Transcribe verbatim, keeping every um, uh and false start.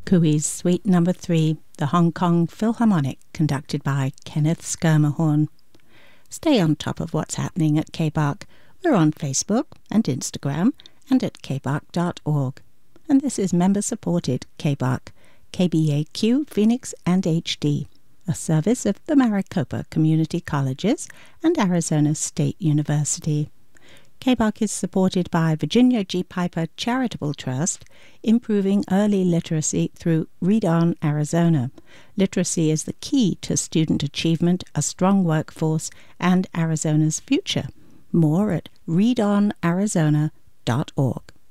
Cooey's Suite Number Three, the Hong Kong Philharmonic, conducted by Kenneth Schermerhorn. Stay on top of what's happening at K B A C. We're on Facebook and Instagram and at k b a c dot org. And this is member-supported K B A C, K B A Q, Phoenix and H D, a service of the Maricopa Community Colleges and Arizona State University. K B A C is supported by Virginia G. Piper Charitable Trust, improving early literacy through Read On Arizona. Literacy is the key to student achievement, a strong workforce, and Arizona's future. More at read on arizona dot org.